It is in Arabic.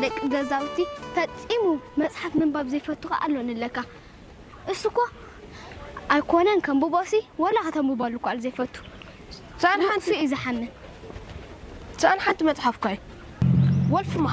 دق جزاوتي فتصيمو مصحف منباب زي فتوخ قالون لك اسكو ايكونن كم بوباسي ولا هتم بالكو على زي فتو سان حنسي اذا حنن سان حد مصحف كاي والف